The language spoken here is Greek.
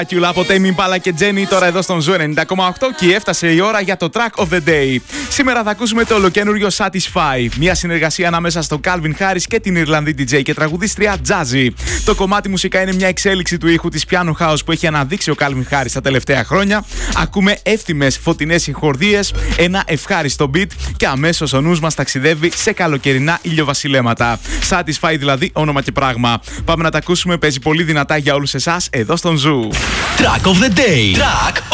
Ακιουλά από Tame Impala και Jenny τώρα εδώ στον Ζου 90,8 και έφτασε η ώρα για το Track of the Day. Σήμερα θα ακούσουμε το ολοκένουργιο Satisfy, μια συνεργασία ανάμεσα στον Calvin Harris και την Ιρλανδή DJ και τραγουδίστρια Jazzy. Το κομμάτι μουσικά είναι μια εξέλιξη του ήχου της piano house που έχει αναδείξει ο Calvin Harris τα τελευταία χρόνια. Ακούμε εύθυμες φωτεινές συγχορδίες, ένα ευχάριστο beat και αμέσως ο νους μας ταξιδεύει σε καλοκαιρινά ηλιοβασιλέματα. Satisfy δηλαδή, όνομα και πράγμα. Πάμε να τα ακούσουμε, παίζει πολύ δυνατά για όλους εσάς εδώ στον Ζου. Track of the Day.